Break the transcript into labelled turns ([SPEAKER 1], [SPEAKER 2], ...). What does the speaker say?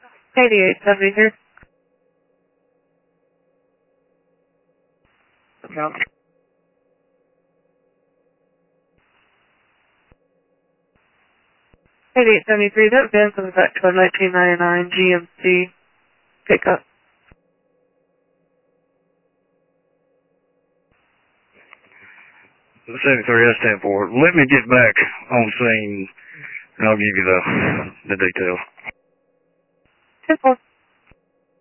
[SPEAKER 1] 8873.
[SPEAKER 2] Account.
[SPEAKER 1] 8873, that van comes back to a 1999 GMC pickup.
[SPEAKER 2] 73, that's 10-4. Let me get back on scene and I'll give you the details.
[SPEAKER 1] 10-4.